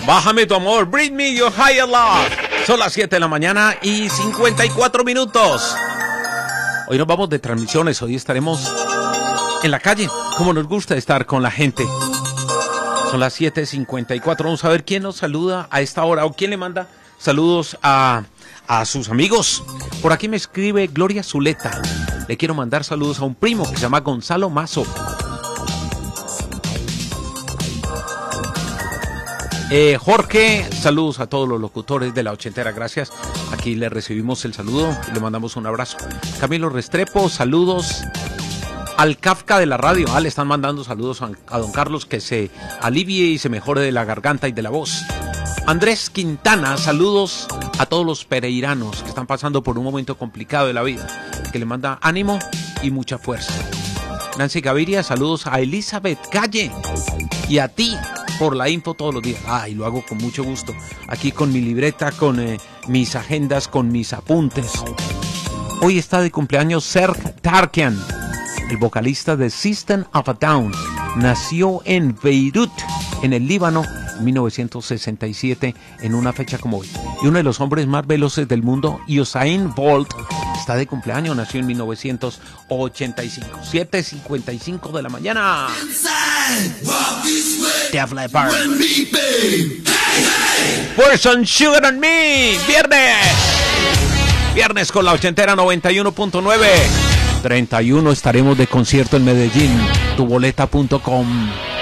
Bájame tu amor, bring me your higher love. Son las 7 de la mañana y 54 minutos. Hoy nos vamos de transmisiones, hoy estaremos en la calle, como nos gusta estar con la gente. Son las 7:54, vamos a ver quién nos saluda a esta hora o quién le manda saludos a sus amigos. Por aquí me escribe Gloria Zuleta. Le quiero mandar saludos a un primo que se llama Gonzalo Mazo. Jorge, saludos a todos los locutores de la ochentera, gracias. Aquí le recibimos el saludo y le mandamos un abrazo. Camilo Restrepo, saludos al Kafka de la radio. Le están mandando saludos a don Carlos, que se alivie y se mejore de la garganta y de la voz. Andrés Quintana, saludos a todos los pereiranos que están pasando por un momento complicado de la vida, que le manda ánimo y mucha fuerza. Nancy Gaviria, saludos a Elizabeth Calle y a ti por la info todos los días. Y lo hago con mucho gusto, aquí con mi libreta, con mis agendas, con mis apuntes. Hoy está de cumpleaños Serge Tarkian, el vocalista de System of a Down. Nació en Beirut, en el Líbano, en 1967, en una fecha como hoy. Y uno de los hombres más veloces del mundo, Usain Bolt, está de cumpleaños, nació en 1985. 7:55 de la mañana. Te habla de Bar. Pour some sugar on me. Viernes con la ochentera 91.9. 31 estaremos de concierto en Medellín. Tuboleta.com.